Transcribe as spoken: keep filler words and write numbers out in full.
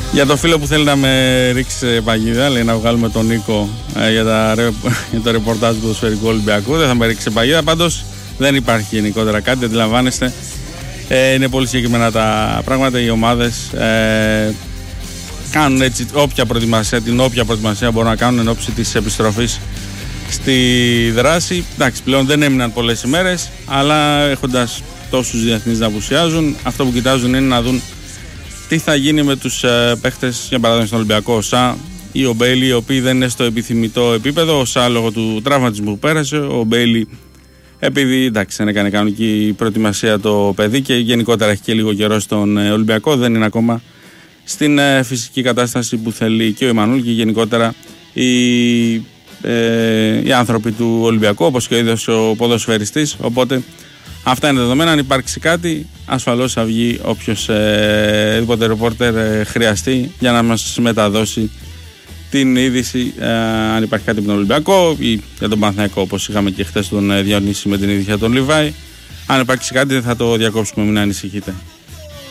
Για το φίλο που θέλει να με ρίξει σε παγίδα, λέει να βγάλουμε τον Νίκο ε, για, τα, για το ρεπορτάζ του Ποδοσφαιρικού Ολυμπιακού, δεν θα με ρίξει σε παγίδα. Πάντως δεν υπάρχει γενικότερα κάτι, αντιλαμβάνεστε. Ε, είναι πολύ συγκεκριμένα τα πράγματα. Οι ομάδες ε, κάνουν έτσι όποια προετοιμασία, την όποια προετοιμασία μπορούν να κάνουν εν ώψη της επιστροφής στη δράση. Εντάξει, πλέον δεν έμειναν πολλές ημέρες, αλλά έχοντας τόσους διεθνείς να απουσιάζουν, αυτό που κοιτάζουν είναι να δουν τι θα γίνει με τους ε, παίχτες, για παράδειγμα στον Ολυμπιακό, ο Σα ή ο Μπέιλι, οι οποίοι δεν είναι στο επιθυμητό επίπεδο. Ο Σα λόγω του τραυματισμού που πέρασε, ο Μπέιλι επειδή εντάξει δεν έκανε κανονική προετοιμασία το παιδί και γενικότερα έχει και λίγο καιρό στον ε, Ολυμπιακό, δεν είναι ακόμα στην ε, φυσική κατάσταση που θέλει και ο Εμμανουήλ και γενικότερα οι, ε, οι άνθρωποι του Ολυμπιακού, όπως και ο ίδιος ο ποδοσφαιριστής. Οπότε αυτά είναι δεδομένα. Αν υπάρξει κάτι, ασφαλώς θα βγει όποιος ε, ρεπόρτερ ε, χρειαστεί για να μας μεταδώσει την είδηση, ε, αν υπάρχει κάτι με τον Ολυμπιακό ή για τον Παναθηναϊκό, όπως είχαμε και χθες τον ε, Διονύση με την είδηση για τον Λιβάη. Αν υπάρξει κάτι, θα το διακόψουμε, μην ανησυχείτε.